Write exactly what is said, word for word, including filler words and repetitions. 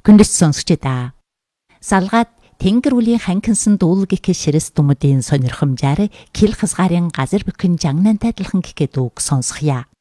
Күндэж сонсогчдаа. Салгаад тэнгэр үлийн ханкинсан дуулгих ширэс думуудын сонирхомжаар кил хасгарын газар бүхэн жагнантай адилхан гэхэд үг сонсхия.